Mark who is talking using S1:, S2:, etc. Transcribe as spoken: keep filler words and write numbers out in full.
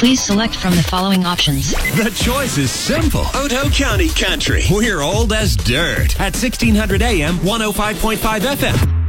S1: Please select from the following options.
S2: The choice is simple. Otoe County Country. We're old as dirt. At sixteen hundred A M, one oh five point five F M.